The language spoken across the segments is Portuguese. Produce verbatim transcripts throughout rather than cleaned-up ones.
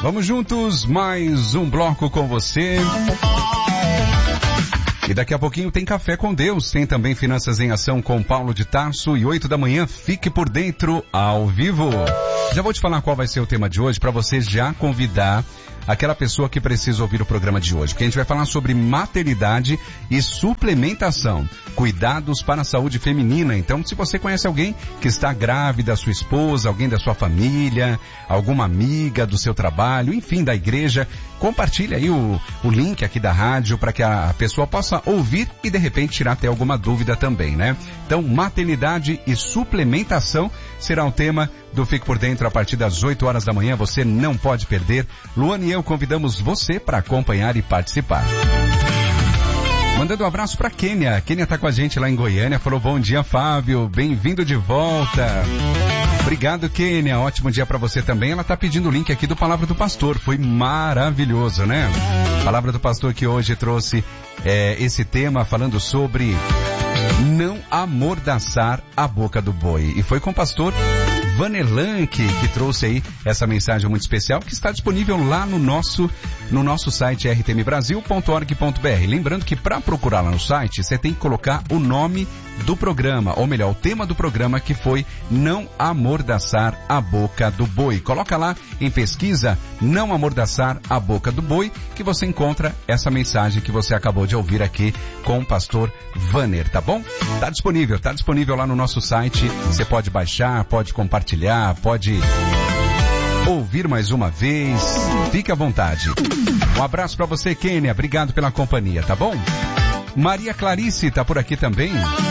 Vamos juntos, mais um bloco com você. E daqui a pouquinho tem Café com Deus, tem também Finanças em Ação com Paulo de Tarso e oito da manhã, fique por dentro ao vivo. Já vou te falar qual vai ser o tema de hoje para você já convidar aquela pessoa que precisa ouvir o programa de hoje, porque a gente vai falar sobre maternidade e suplementação, cuidados para a saúde feminina. Então, se você conhece alguém que está grávida, sua esposa, alguém da sua família, alguma amiga do seu trabalho, enfim, da igreja, compartilhe aí o, o link aqui da rádio para que a pessoa possa ouvir e de repente tirar até alguma dúvida também, né? Então, maternidade e suplementação será o tema do Fique por Dentro a partir das oito horas da manhã. Você não pode perder. Luana e eu convidamos você para acompanhar e participar. Mandando um abraço para Kênia. Kênia tá com a gente lá em Goiânia. Falou bom dia, Fábio. Bem-vindo de volta. Obrigado, Kênia. Ótimo dia para você também. Ela tá pedindo o link aqui do Palavra do Pastor. Foi maravilhoso, né? Palavra do Pastor que hoje trouxe é, esse tema falando sobre não amordaçar a boca do boi. E foi com o pastor Vanerlan que, que trouxe aí essa mensagem muito especial que está disponível lá no nosso, no nosso site r t m brasil ponto org ponto b r. Lembrando que para procurar lá no site, você tem que colocar o nome do programa, ou melhor, o tema do programa que foi não amordaçar a boca do boi. Coloca lá em pesquisa, não amordaçar a boca do boi, que você encontra essa mensagem que você acabou de ouvir aqui com o pastor Vaner, tá bom? Tá disponível, tá disponível lá no nosso site, você pode baixar, pode compartilhar, pode ouvir mais uma vez, fique à vontade. Um abraço pra você, Kênia, obrigado pela companhia, tá bom? Maria Clarice tá por aqui também.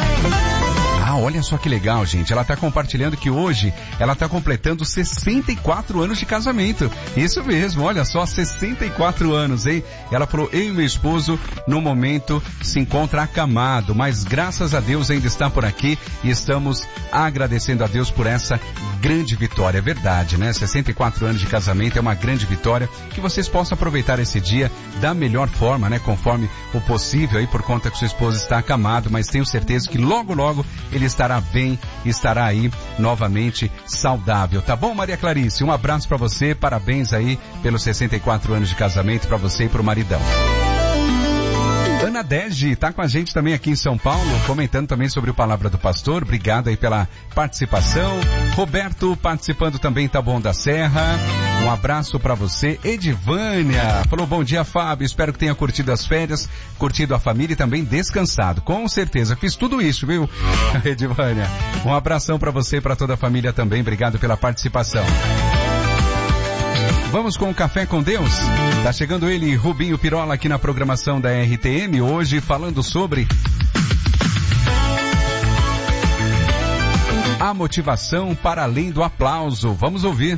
Ah, olha só que legal, gente. Ela tá compartilhando que hoje ela tá completando sessenta e quatro anos de casamento. Isso mesmo, olha só, sessenta e quatro anos, hein? Ela falou, eu e meu esposo, no momento, se encontra acamado, mas graças a Deus ainda está por aqui e estamos agradecendo a Deus por essa grande vitória. É verdade, né? sessenta e quatro anos de casamento é uma grande vitória. Que vocês possam aproveitar esse dia da melhor forma, né? Conforme o possível aí, por conta que sua esposa está acamado, mas tenho certeza que logo, logo ele estará bem, estará aí novamente saudável. Tá bom, Maria Clarice? Um abraço pra você, parabéns aí pelos sessenta e quatro anos de casamento pra você e pro maridão. Ana Dege tá com a gente também aqui em São Paulo, comentando também sobre o Palavra do Pastor. Obrigado aí pela participação. Roberto participando também, tá bom da Serra. Um abraço pra você. Edivânia falou bom dia, Fábio. Espero que tenha curtido as férias, curtido a família e também descansado. Com certeza, fiz tudo isso, viu? Edivânia, um abração pra você e pra toda a família também. Obrigado pela participação. Vamos com o Café com Deus. Tá chegando ele, Rubinho Pirola, aqui na programação da R T M, hoje falando sobre a motivação para além do aplauso. Vamos ouvir.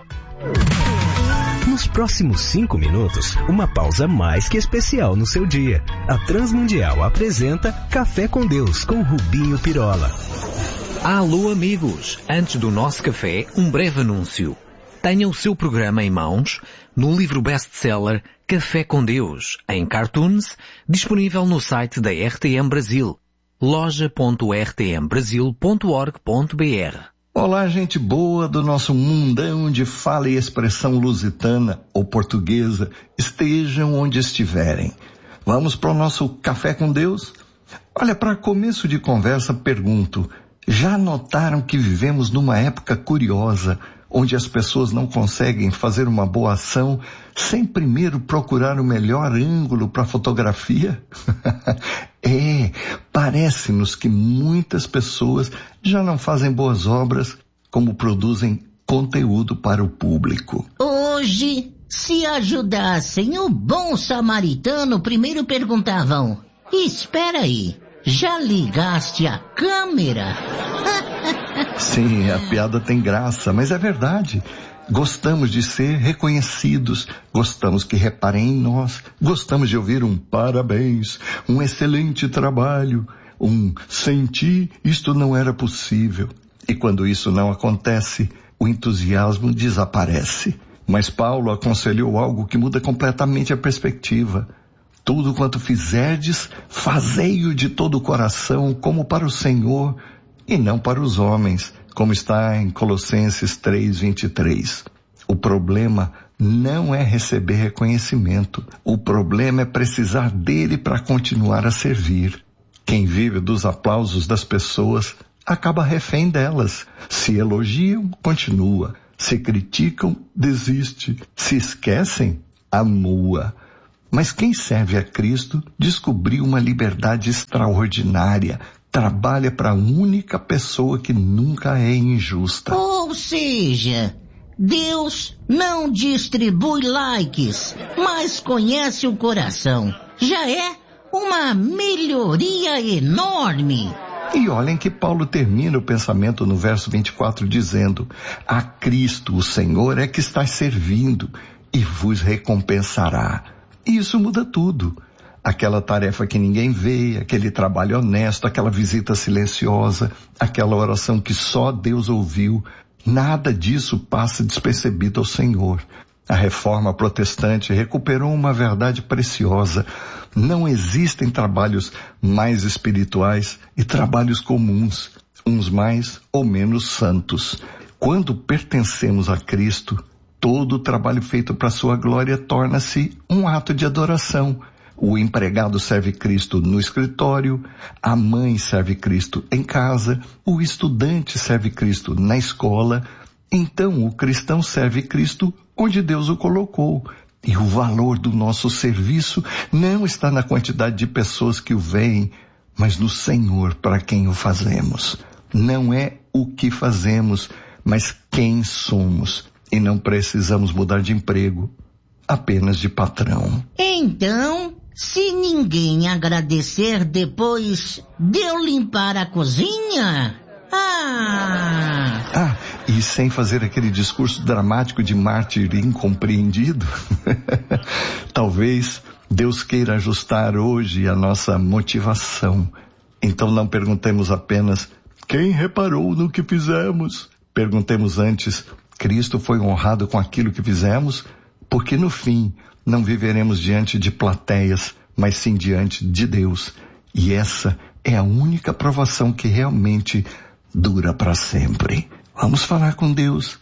Nos próximos cinco minutos, uma pausa mais que especial no seu dia. A Transmundial apresenta Café com Deus com Rubinho Pirola. Alô, amigos. Antes do nosso café, um breve anúncio. Tenha o seu programa em mãos no livro best-seller Café com Deus, em cartoons, disponível no site da R T M Brasil, loja ponto r t m brasil ponto org ponto b r. Olá, gente boa do nosso mundão de fala e expressão lusitana ou portuguesa, estejam onde estiverem. Vamos para o nosso Café com Deus? Olha, para começo de conversa, pergunto, já notaram que vivemos numa época curiosa, onde as pessoas não conseguem fazer uma boa ação sem primeiro procurar o melhor ângulo para a fotografia? É, parece-nos que muitas pessoas já não fazem boas obras como produzem conteúdo para o público. Hoje, se ajudassem o bom samaritano, primeiro perguntavam, espera aí, já ligaste a câmera? Sim, a piada tem graça, mas é verdade. Gostamos de ser reconhecidos, gostamos que reparem em nós, gostamos de ouvir um parabéns, um excelente trabalho, um sem ti isto não era possível. E quando isso não acontece, o entusiasmo desaparece. Mas Paulo aconselhou algo que muda completamente a perspectiva. Tudo quanto fizerdes, fazei-o de todo o coração, como para o Senhor, e não para os homens, como está em Colossenses três, vinte e três. O problema não é receber reconhecimento. O problema é precisar dele para continuar a servir. Quem vive dos aplausos das pessoas acaba refém delas. Se elogiam, continua. Se criticam, desiste. Se esquecem, anua. Mas quem serve a Cristo descobriu uma liberdade extraordinária. Trabalha para a única pessoa que nunca é injusta. Ou seja, Deus não distribui likes, mas conhece o coração. Já é uma melhoria enorme. E olhem que Paulo termina o pensamento no verso vinte e quatro dizendo: a Cristo, o Senhor, é que está servindo e vos recompensará. E isso muda tudo. Aquela tarefa que ninguém vê, aquele trabalho honesto, aquela visita silenciosa, aquela oração que só Deus ouviu, nada disso passa despercebido ao Senhor. A reforma protestante recuperou uma verdade preciosa. Não existem trabalhos mais espirituais e trabalhos comuns, uns mais ou menos santos. Quando pertencemos a Cristo, todo o trabalho feito para sua glória torna-se um ato de adoração. O empregado serve Cristo no escritório, a mãe serve Cristo em casa, o estudante serve Cristo na escola. Então o cristão serve Cristo onde Deus o colocou. E o valor do nosso serviço não está na quantidade de pessoas que o veem, mas no Senhor para quem o fazemos. Não é o que fazemos, mas quem somos. E não precisamos mudar de emprego, apenas de patrão. Então, se ninguém agradecer depois de eu limpar a cozinha... Ah! Ah, e sem fazer aquele discurso dramático de mártir incompreendido, talvez Deus queira ajustar hoje a nossa motivação. Então não perguntemos apenas, quem reparou no que fizemos? Perguntemos antes, Cristo foi honrado com aquilo que fizemos? Porque no fim, não viveremos diante de plateias, mas sim diante de Deus. E essa é a única provação que realmente dura para sempre. Vamos falar com Deus.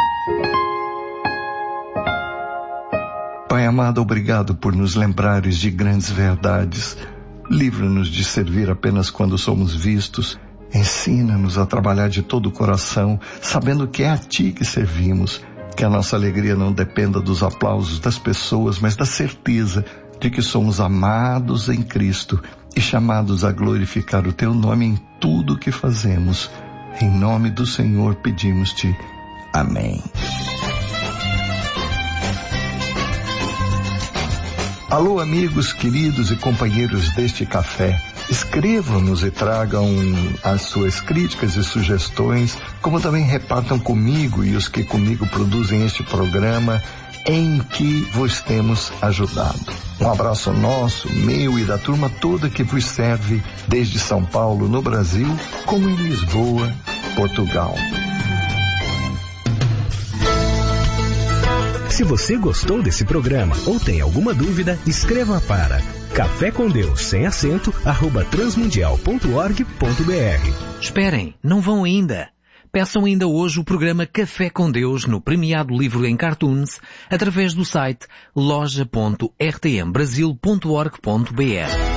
Pai amado, obrigado por nos lembrares de grandes verdades. Livra-nos de servir apenas quando somos vistos. Ensina-nos a trabalhar de todo o coração, sabendo que é a Ti que servimos. Que a nossa alegria não dependa dos aplausos das pessoas, mas da certeza de que somos amados em Cristo e chamados a glorificar o Teu nome em tudo o que fazemos. Em nome do Senhor pedimos-te. Amém. Alô, amigos, queridos e companheiros deste café. Escrevam-nos e tragam as suas críticas e sugestões, como também repartam comigo e os que comigo produzem este programa em que vos temos ajudado. Um abraço nosso, meu e da turma toda que vos serve desde São Paulo, no Brasil, como em Lisboa, Portugal. Se você gostou desse programa ou tem alguma dúvida, escreva para café com Deus sem acento arroba transmundial ponto org ponto br. Esperem, não vão ainda. Peçam ainda hoje o programa Café com Deus no premiado livro em cartoons através do site loja ponto r t m brasil ponto org ponto br.